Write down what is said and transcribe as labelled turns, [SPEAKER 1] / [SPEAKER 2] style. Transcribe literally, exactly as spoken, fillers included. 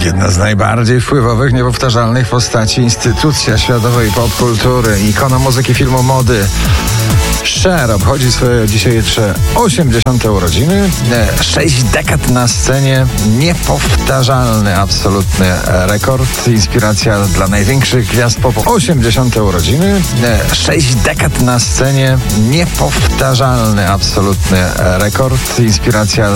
[SPEAKER 1] Jedna z najbardziej wpływowych, niepowtarzalnych postaci, instytucja światowej popkultury, ikona muzyki, filmu, mody. Cher obchodzi swoje dzisiejsze osiemdziesiąte urodziny. Sześć dekad na scenie, niepowtarzalny, absolutny rekord. Inspiracja dla największych gwiazd popu. osiemdziesiąte urodziny. Sześć dekad na scenie, niepowtarzalny, absolutny rekord. Inspiracja